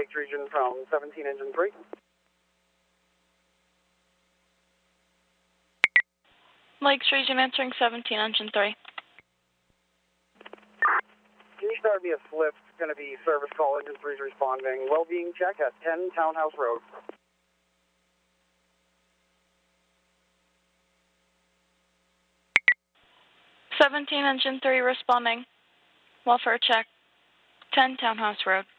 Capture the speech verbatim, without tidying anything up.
Lakes region from seventeen engine three. Lakes region answering seventeen engine three. Can you start me a Swift? It's going to be service call, engine three is responding. Well-being check at ten Townhouse Road. seventeen engine three responding. Welfare check. ten Townhouse Road.